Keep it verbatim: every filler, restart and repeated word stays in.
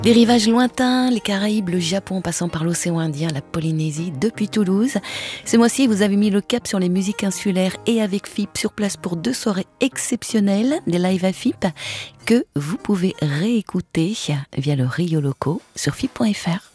Des rivages lointains, les Caraïbes, le Japon, en passant par l'océan Indien, la Polynésie, depuis Toulouse. Ce mois-ci, vous avez mis le cap sur les musiques insulaires et avec F I P sur place pour deux soirées exceptionnelles, des lives à F I P, que vous pouvez réécouter via le Rio Loco sur F I P point F R.